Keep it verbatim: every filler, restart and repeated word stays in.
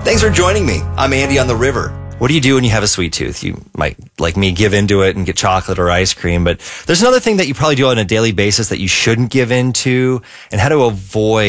Thanks for joining me. I'm Andy on the River. What do you do when you have a sweet tooth? You might, like me, give into it and get chocolate or ice cream, but there's another thing that you probably do on a daily basis that you shouldn't give into, and how to avoid